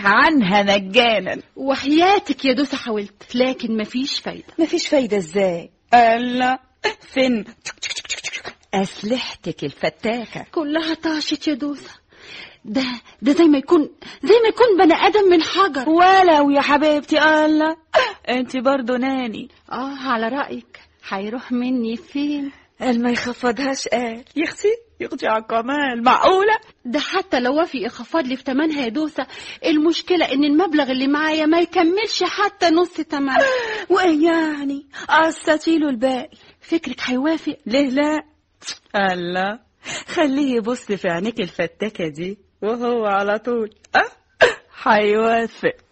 عنها مجانا. وحياتك يا دوسة حاولت، لكن مفيش فايدة. مفيش فايدة ازاي؟ الله، فين أسلحتك الفتاكة؟ كلها طاشت يا دوسة. ده زي ما يكون بني آدم من حجر. ولو يا حبيبتي. الله، انت برضو ناني. على رأيك هيروح مني فين؟ قال ما يخفضهاش، قال يخشي على الكمال. معقولة؟ ده حتى لو وافق يخفض لي في تمنها يا دوسة، المشكلة ان المبلغ اللي معايا ما يكملش حتى نص تمنها. وايه يعني؟ قسطيله الباقي. فكرك هيوافق؟ ليه لا؟ الله، خليه يبص في عينيك الفتاكة دي وهو على طول هيوافق.